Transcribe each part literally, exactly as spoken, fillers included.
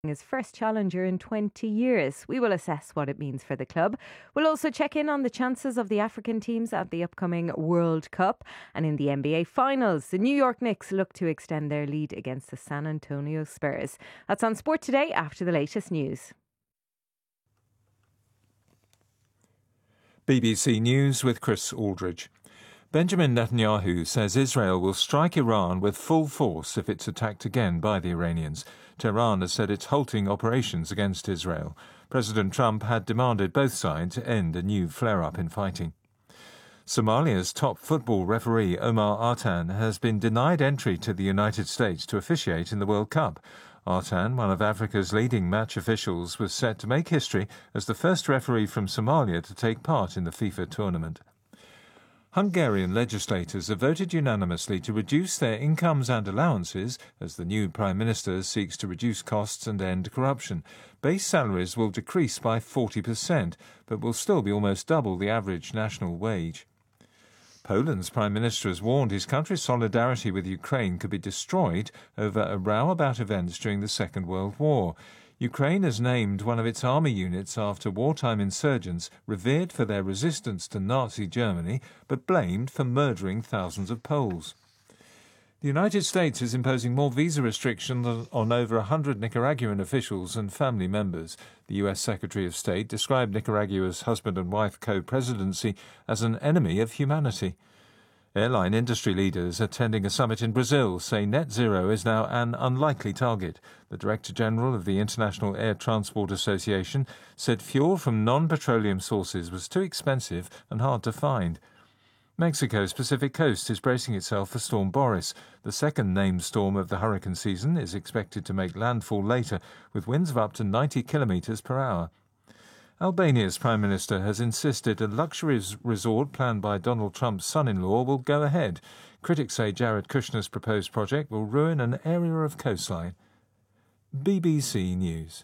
his first challenger in twenty years. We will assess what it means for the club. We'll also check in on the chances of the African teams at the upcoming World Cup. And in the N B A Finals, the New York Knicks look to extend their lead against the San Antonio Spurs. That's on Sport Today after the latest news. B B C News with Chris Aldridge. Benjamin Netanyahu says Israel will strike Iran with full force if it's attacked again by the Iranians. Tehran has said it's halting operations against Israel. President Trump had demanded both sides end a new flare-up in fighting. Somalia's top football referee Omar Artan has been denied entry to the United States to officiate in the World Cup. Artan, one of Africa's leading match officials, was set to make history as the first referee from Somalia to take part in the FIFA tournament. Hungarian legislators have voted unanimously to reduce their incomes and allowances as the new Prime Minister seeks to reduce costs and end corruption. Base salaries will decrease by forty percent, but will still be almost double the average national wage. Poland's Prime Minister has warned his country's solidarity with Ukraine could be destroyed over a row about events during the Second World War. Ukraine has named one of its army units after wartime insurgents revered for their resistance to Nazi Germany, but blamed for murdering thousands of Poles. The United States is imposing more visa restrictions on over one hundred Nicaraguan officials and family members. The U S Secretary of State described Nicaragua's husband and wife co-presidency as an enemy of humanity. Airline industry leaders attending a summit in Brazil say net zero is now an unlikely target. The Director General of the International Air Transport Association said fuel from non-petroleum sources was too expensive and hard to find. Mexico's Pacific coast is bracing itself for Storm Boris. The second named storm of the hurricane season is expected to make landfall later, with winds of up to ninety kilometres per hour. Albania's Prime Minister has insisted a luxury resort planned by Donald Trump's son-in-law will go ahead. Critics say Jared Kushner's proposed project will ruin an area of coastline. B B C News.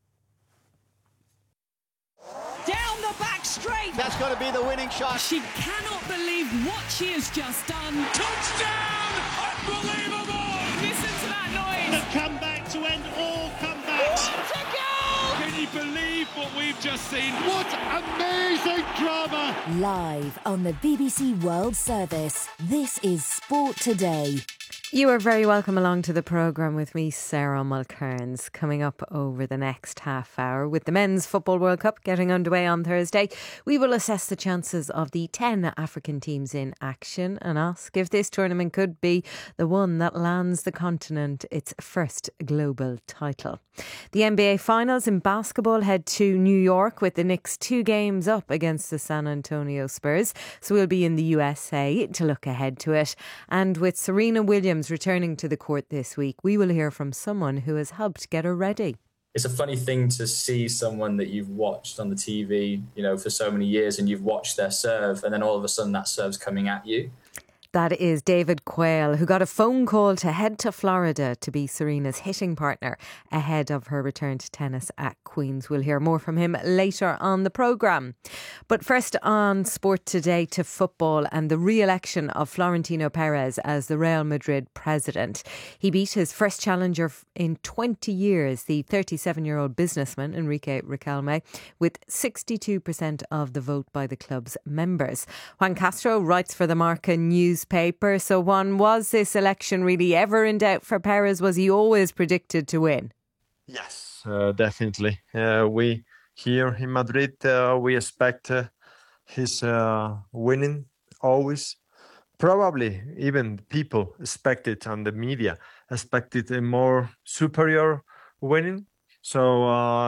Down the back straight. That's got to be the winning shot. She cannot believe what she has just done. Touchdown! Unbelievable! Listen to that noise. A comeback to end all comebacks. What a goal! Can you believe what we've just seen? What amazing drama! Live on the B B C World Service, this is Sport Today. You are very welcome along to the programme with me, Sarah Mulcairns. Coming up over the next half hour, with the Men's Football World Cup getting underway on Thursday, we will assess the chances of the ten African teams in action and ask if this tournament could be the one that lands the continent its first global title. The N B A Finals in basketball head to New York with the Knicks two games up against the San Antonio Spurs. So we'll be in the U S A to look ahead to it. And with Serena Williams returning to the court this week, we will hear from someone who has helped get her ready. It's a funny thing to see someone that you've watched on the T V, you know, for so many years, and you've watched their serve, and then all of a sudden that serve's coming at you. That is David Quayle, who got a phone call to head to Florida to be Serena's hitting partner ahead of her return to tennis at Queen's. We'll hear more from him later on the programme. But first on Sport Today to football and the re-election of Florentino Perez as the Real Madrid president. He beat his first challenger in twenty years, the thirty-seven-year-old businessman Enrique Riquelme, with sixty-two percent of the vote by the club's members. Juan Castro writes for the Marca News Paper. So, Juan, was this election really ever in doubt for Perez? Was he always predicted to win? Yes, uh, definitely. Uh, we here in Madrid, uh, we expect uh, his uh, winning always. Probably even people expect it, and the media expected a more superior winning. So uh,